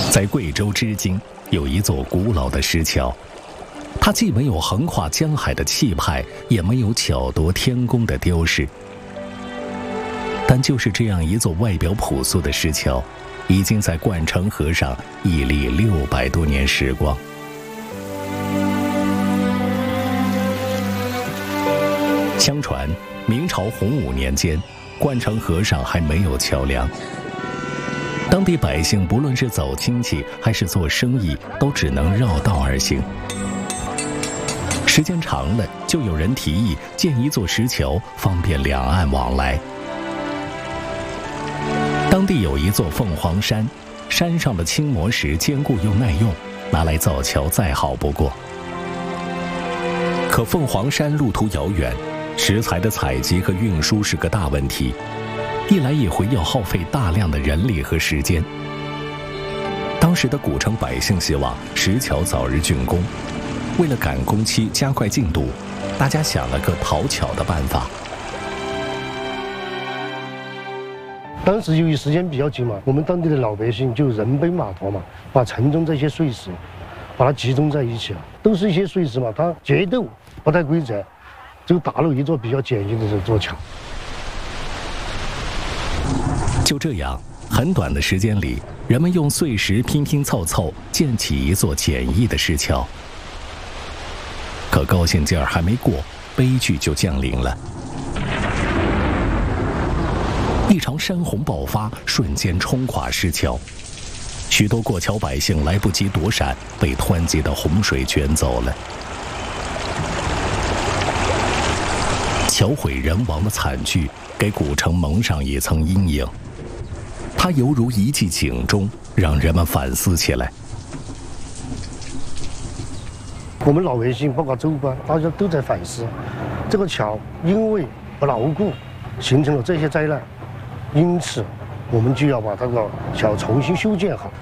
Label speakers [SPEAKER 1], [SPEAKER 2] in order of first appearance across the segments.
[SPEAKER 1] 在贵州织金有一座古老的石桥，它既没有横跨江海的气派，也没有巧夺天工的雕饰。但就是这样一座外表朴素的石桥，已经在灌城河上屹立600多年时光。相传，明朝洪武年间，灌城河上还没有桥梁。当地百姓不论是走亲戚还是做生意，都只能绕道而行。时间长了，就有人提议建一座石桥，方便两岸往来。当地有一座凤凰山，山上的青磨石坚固又耐用，拿来造桥再好不过。可凤凰山路途遥远，石材的采集和运输是个大问题。一来一回要耗费大量的人力和时间。当时的古城百姓希望石桥早日竣工，为了赶工期加快进度，大家想了个讨巧的办法。
[SPEAKER 2] 当时由于时间比较紧嘛，我们当地的老百姓就人背马驮嘛，把城中这些碎石把它集中在一起了，都是一些碎石嘛，它结构不太规则，就打了一座比较简易的这座桥。
[SPEAKER 1] 就这样，很短的时间里，人们用碎石拼拼凑凑建起一座简易的石桥。可高兴劲儿还没过，悲剧就降临了。一场山洪爆发，瞬间冲垮石桥，许多过桥百姓来不及躲闪，被湍急的洪水卷走了。桥毁人亡的惨剧给古城蒙上一层阴影，它犹如一记警钟，让人们反思起来。
[SPEAKER 2] 我们老百姓包括州官，大家都在反思，这个桥因为不牢固，形成了这些灾难，因此我们就要把这个桥重新修建好。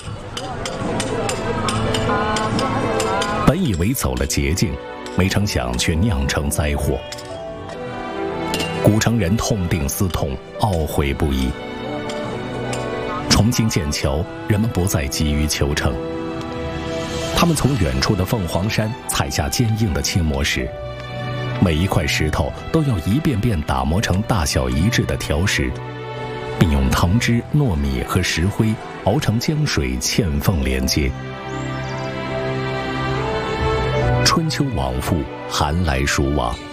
[SPEAKER 1] 本以为走了捷径，没成想却酿成灾祸。古城人痛定思痛，懊悔不已。重新建桥，人们不再急于求成。他们从远处的凤凰山采下坚硬的青磨石，每一块石头都要一遍遍打磨成大小一致的条石，并用藤枝、糯米和石灰熬成浆水，嵌缝连接。春秋往复，寒来暑往，